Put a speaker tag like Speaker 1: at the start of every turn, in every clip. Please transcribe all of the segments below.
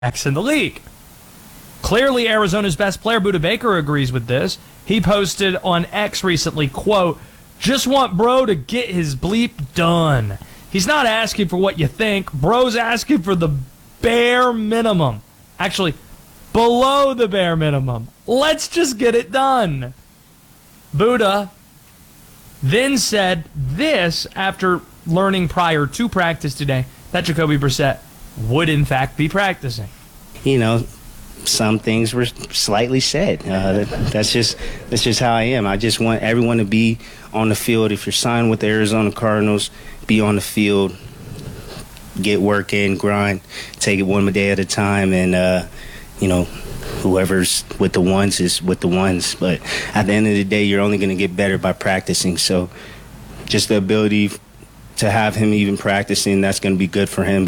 Speaker 1: quarterbacks in the league. Clearly, Arizona's best player, Budda Baker, agrees with this. He posted on X recently, quote, "Just want bro to get his bleep done. He's not asking for what you think. Bro's asking for the bare minimum. Actually, below the bare minimum. Let's just get it done." Budda then said this after learning prior to practice today that Jacoby Brissett would in fact be practicing.
Speaker 2: You know, some things were slightly said. That's just how I am. I just want everyone to be on the field. If you're signed with the Arizona Cardinals, be on the field, get work in, grind, take it one day at a time, and whoever's with the ones is with the ones. But at the end of the day, you're only going to get better by practicing. So just the ability to have him even practicing, that's going to be good for him.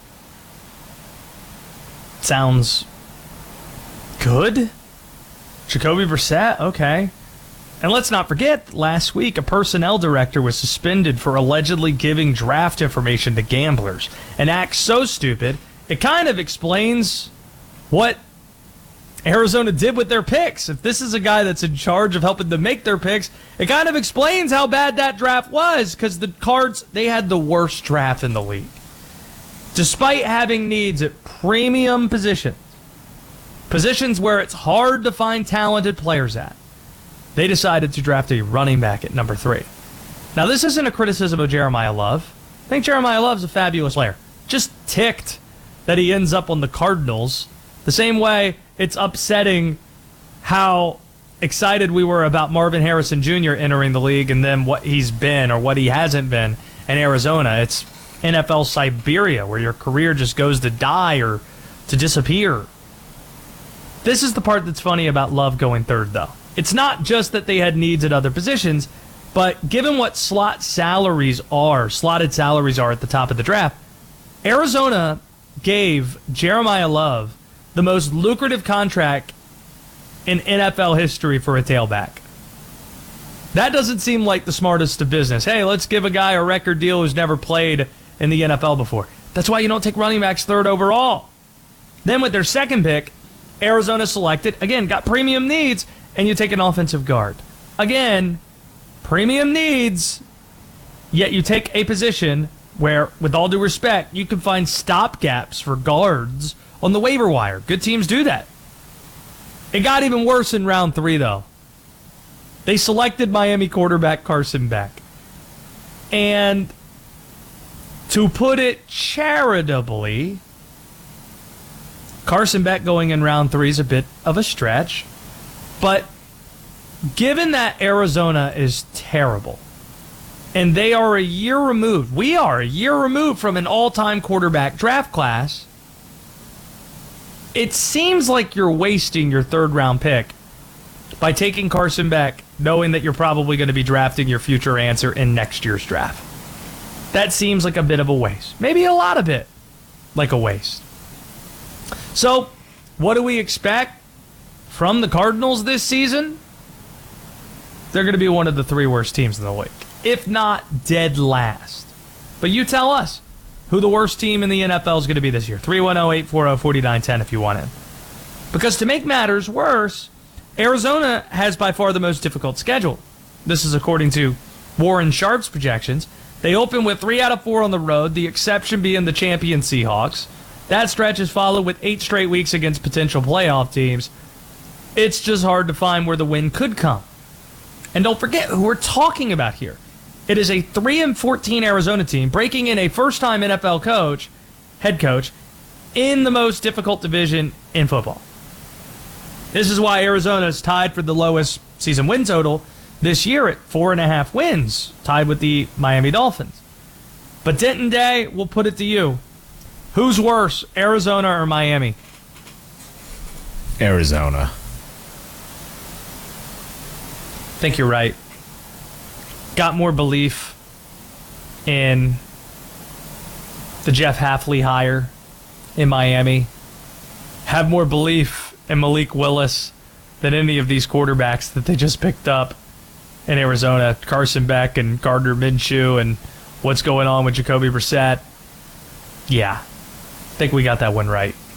Speaker 1: Sounds good. Jacoby Brissett, okay. And let's not forget, last week a personnel director was suspended for allegedly giving draft information to gamblers. An act so stupid, it kind of explains what Arizona did with their picks. If this is a guy that's in charge of helping them make their picks, it kind of explains how bad that draft was, because the Cards, they had the worst draft in the league. Despite having needs at premium positions where it's hard to find talented players at, they decided to draft a running back at number 3. Now, this isn't a criticism of Jeremiah Love. I think Jeremiah Love's a fabulous player. Just ticked that he ends up on the Cardinals. The same way it's upsetting how excited we were about Marvin Harrison Jr. entering the league and then what he's been or what he hasn't been in Arizona. It's NFL Siberia, where your career just goes to die or to disappear. This is the part that's funny about Love going 3rd, though. It's not just that they had needs at other positions, but given what slotted salaries are at the top of the draft, Arizona gave Jeremiah Love the most lucrative contract in NFL history for a tailback. That doesn't seem like the smartest of business. Hey, let's give a guy a record deal who's never played in the NFL before. That's why you don't take running backs 3rd overall. Then with their 2nd pick, Arizona selected, again, got premium needs, and you take an offensive guard. Again, premium needs, yet you take a position where, with all due respect, you can find stopgaps for guards on the waiver wire. Good teams do that. It got even worse in round 3, though. They selected Miami quarterback Carson Beck. And to put it charitably, Carson Beck going in round 3 is a bit of a stretch. But given that Arizona is terrible, and they are a year removed, we are a year removed from an all-time quarterback draft class, it seems like you're wasting your 3rd-round pick by taking Carson Beck, knowing that you're probably going to be drafting your future answer in next year's draft. That seems like a bit of a waste. Maybe a lot of it like a waste. So, what do we expect from the Cardinals this season? They're going to be one of the 3 worst teams in the league, if not dead last. But you tell us who the worst team in the NFL is going to be this year. 310-840-4910 if you want in. Because to make matters worse, Arizona has by far the most difficult schedule. This is according to Warren Sharp's projections. They open with 3 out of 4 on the road, the exception being the champion Seahawks. That stretch is followed with 8 straight weeks against potential playoff teams. It's just hard to find where the win could come. And don't forget who we're talking about here. It is a 3-14 Arizona team breaking in a first-time NFL head coach, in the most difficult division in football. This is why Arizona is tied for the lowest season win total this year at 4.5 wins, tied with the Miami Dolphins. But Denton Day, we'll put it to you. Who's worse, Arizona or Miami?
Speaker 3: Arizona.
Speaker 1: I think you're right. Got more belief in the Jeff Hafley hire in Miami. Have more belief in Malik Willis than any of these quarterbacks that they just picked up in Arizona. Carson Beck and Gardner Minshew and what's going on with Jacoby Brissett. Yeah, I think we got that one right.